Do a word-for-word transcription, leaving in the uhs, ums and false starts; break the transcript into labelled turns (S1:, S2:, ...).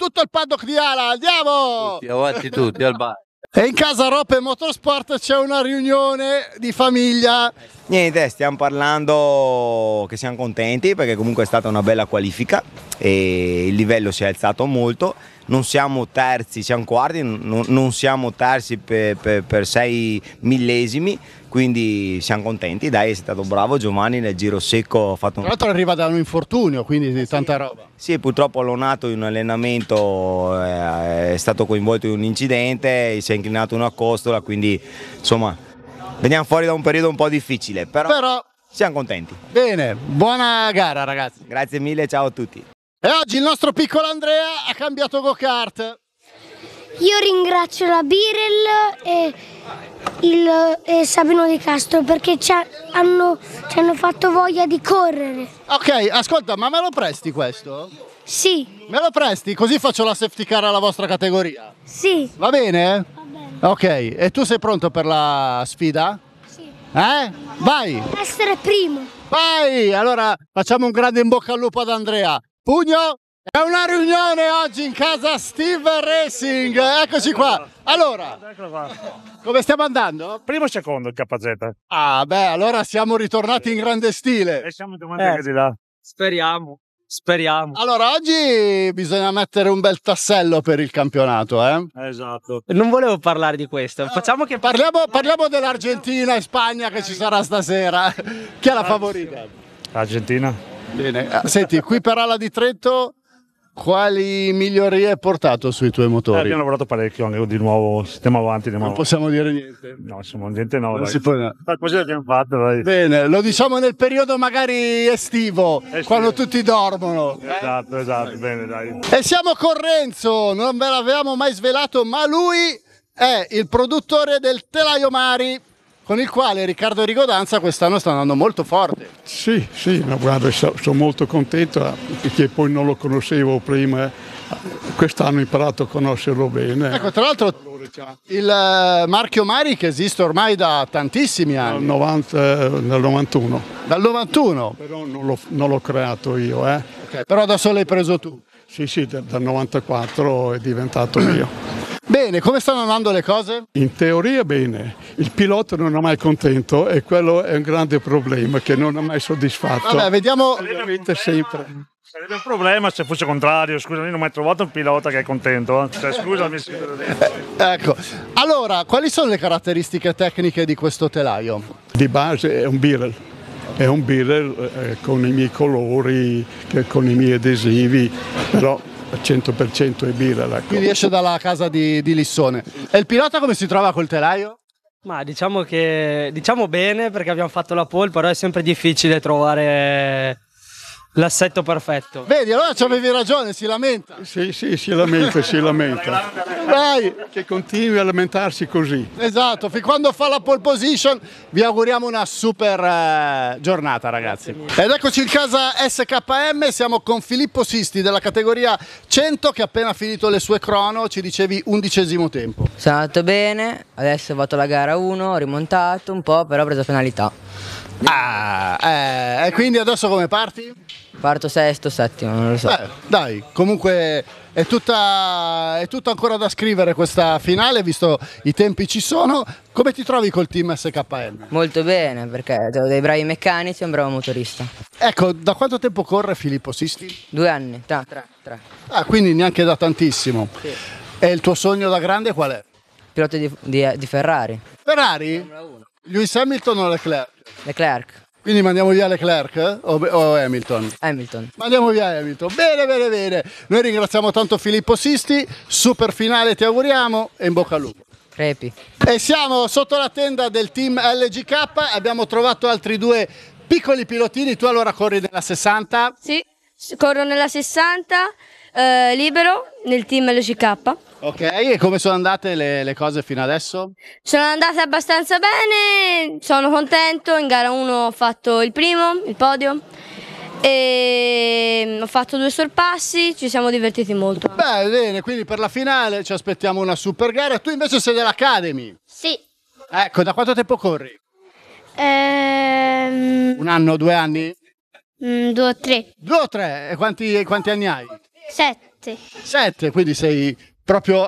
S1: tutto il paddock di Ala, andiamo!
S2: Tutti, avanti tutti, al bar.
S1: E in casa Roppe Motorsport c'è una riunione di famiglia.
S3: Niente, stiamo parlando che siamo contenti perché comunque è stata una bella qualifica e il livello si è alzato molto. Non siamo terzi, siamo quarti, non, non siamo terzi per, per, per sei millesimi, quindi siamo contenti. Dai, è stato bravo Giovanni nel giro secco. Ha fatto
S1: Tra
S3: un...
S1: l'altro arriva da un infortunio, quindi di tanta roba.
S3: Sì, purtroppo l'ho nato in un allenamento, eh, è stato coinvolto in un incidente, si è inclinato una costola, quindi insomma veniamo fuori da un periodo un po' difficile, però,
S1: Però
S3: siamo contenti.
S1: bene, buona gara ragazzi.
S3: Grazie mille, ciao a tutti.
S1: E oggi il nostro piccolo Andrea ha cambiato go-kart.
S4: Io ringrazio la Birel e, il, e Sabino Di Castro perché ci hanno, ci hanno fatto voglia di correre.
S1: Ok, ascolta, ma me lo presti questo?
S4: Sì,
S1: Me lo presti? Così faccio la safety car alla vostra categoria.
S4: sì,
S1: Va bene?
S4: va bene.
S1: Ok, e tu sei pronto per la sfida?
S4: Sì.
S1: Eh? Vai!
S4: Essere primo.
S1: Vai! Allora facciamo un grande in bocca al lupo ad Andrea. Pugno! È una riunione oggi in casa Steve Racing. Eccoci qua. Allora, come stiamo andando?
S5: Primo e secondo il K Z.
S1: Ah, beh, allora siamo ritornati in grande stile.
S5: E siamo domani anche di là.
S2: Speriamo, speriamo.
S1: Allora, oggi bisogna mettere un bel tassello per il campionato, eh?
S5: Esatto.
S2: Non volevo parlare di questo. Facciamo che
S1: Parliamo, parliamo dell'Argentina e Spagna che ci sarà stasera. Chi è la favorita?
S5: Argentina.
S1: Bene. Eh, Senti, qui per Ala di Trento, quali migliorie hai portato sui tuoi
S5: Eh,
S1: motori?
S5: abbiamo lavorato parecchio anche di nuovo. Stiamo avanti. Andiamo
S1: Non possiamo dire niente.
S5: No, siamo gente no.
S1: Non
S5: Dai.
S1: si può- no.
S5: Qualcosa abbiamo fatto, dai.
S1: Bene, lo diciamo nel periodo magari estivo,
S5: Estivo.
S1: quando tutti dormono.
S5: Esatto, esatto. Bene, dai.
S1: E siamo con Renzo, non ve l'avevamo mai svelato, ma lui è il produttore del Telaio Mari, con il quale Riccardo Rigodanza quest'anno sta andando molto forte.
S6: Sì, sì, ma guarda, so- sono molto contento eh, perché poi non lo conoscevo prima, quest'anno ho imparato a conoscerlo bene.
S1: Ecco, tra l'altro il eh, marchio Mari che esiste ormai da tantissimi
S6: Nel,
S1: anni,
S6: novanta, nel novantuno,
S1: dal novantuno.
S6: però non l'ho, non l'ho creato io, eh.
S1: Ok, però da solo l'hai preso tu.
S6: Sì, sì, dal, dal novantaquattro è diventato mio.
S1: Bene, come stanno andando le cose?
S6: In teoria bene, il pilota non è mai contento e quello è un grande problema che non è mai soddisfatto.
S1: Vabbè, vediamo.
S6: Ovviamente sempre.
S5: Sarebbe un problema se fosse contrario. Scusa, io non ho mai trovato un pilota che è contento. Eh. Cioè, scusami.
S1: Ecco, allora, quali sono le caratteristiche tecniche di questo telaio?
S6: Di base è un Birel, è un Birel eh, con i miei colori, che- con i miei adesivi, però al cento per cento è Birel. Ecco.
S1: Quindi esce dalla casa di, di Lissone. E il pilota come si trova col telaio?
S2: Ma diciamo che diciamo bene perché abbiamo fatto la pole, però è sempre difficile trovare l'assetto perfetto.
S1: Vedi, allora ci avevi ragione, si lamenta.
S6: Sì, sì, si lamenta, si lamenta.
S1: Vai!
S6: Che continui a lamentarsi così.
S1: Esatto, fin quando fa la pole position vi auguriamo una super eh, giornata ragazzi. Ed eccoci in casa S K M, siamo con Filippo Sisti della categoria cento che ha appena finito le sue crono, ci dicevi undicesimo tempo.
S7: Sono andato bene, adesso ho fatto la gara uno, ho rimontato un po', però ho preso penalità.
S1: Ah, eh, e quindi adesso come parti?
S7: Parto sesto, settimo, non lo so.
S1: Beh, dai, comunque è tutta, è tutta ancora da scrivere questa finale, visto i tempi ci sono. Come ti trovi col team S K M?
S7: Molto bene, perché ho dei bravi meccanici e un bravo motorista.
S1: Ecco, da quanto tempo corre Filippo Sisti?
S7: Due anni, tre, tre, tre.
S1: Ah, quindi neanche da tantissimo.
S7: Sì.
S1: E il tuo sogno da grande qual è?
S7: Pilota di, di, di Ferrari,
S1: Ferrari? Lewis Hamilton o Leclerc?
S7: Leclerc,
S1: Quindi mandiamo via Leclerc eh? o, o Hamilton?
S7: Hamilton.
S1: Mandiamo via Hamilton. Bene, bene, bene. Noi ringraziamo tanto Filippo Sisti. Super finale ti auguriamo e in bocca al lupo.
S7: Crepi.
S1: E siamo sotto la tenda del team L G K. Abbiamo trovato altri due piccoli pilotini. Tu allora corri nella sessanta.
S4: Sì, corro nella sessanta, eh, libero nel team L G K.
S1: Ok, e come sono andate le, le cose fino adesso?
S4: Sono andate abbastanza bene, sono contento, in gara uno ho fatto il primo, il podio, e ho fatto due sorpassi, ci siamo divertiti molto.
S1: Beh, bene, quindi per la finale ci aspettiamo una super gara. Tu invece sei dell'Academy.
S4: Sì.
S1: Ecco, da quanto tempo corri?
S4: Ehm,
S1: Un anno, due anni?
S4: mm, due o tre.
S1: Due o tre? E quanti, quanti anni hai?
S4: Sette. sette.
S1: sette, quindi sei proprio